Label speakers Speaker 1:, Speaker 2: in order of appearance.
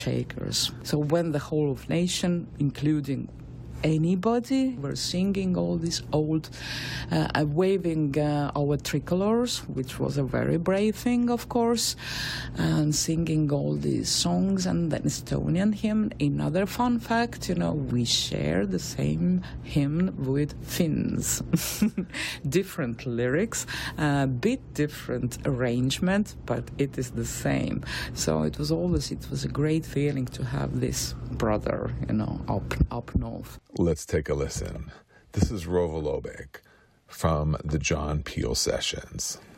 Speaker 1: shakers. So when the whole of nation, including anybody, were singing all these old, waving our tricolors, which was a very brave thing, of course, and singing all these songs and the Estonian hymn. Another fun fact, we share the same hymn with Finns. Different lyrics, a bit different arrangement, but it is the same. So it was a great feeling to have this brother, up north.
Speaker 2: Let's take a listen. This is Rova Lobek from the John Peel Sessions.